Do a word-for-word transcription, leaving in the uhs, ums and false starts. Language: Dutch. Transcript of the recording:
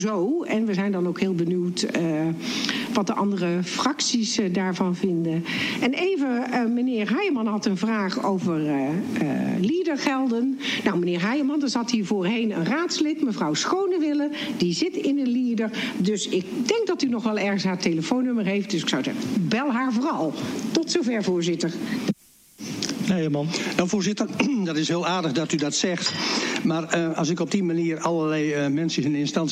Zo, en we zijn dan ook heel benieuwd uh, wat de andere fracties uh, daarvan vinden. En even, uh, meneer Heijeman had een vraag over uh, uh, leadergelden. Nou, meneer Heijeman, er zat hier voorheen een raadslid, mevrouw Schonewille, die zit in de leader. Dus ik denk dat u nog wel ergens haar telefoonnummer heeft. Dus ik zou zeggen, bel haar vooral. Tot zover, voorzitter. Nee, man. Nou, voorzitter, dat is heel aardig dat u dat zegt. Maar uh, als ik op die manier allerlei uh, mensen in instanties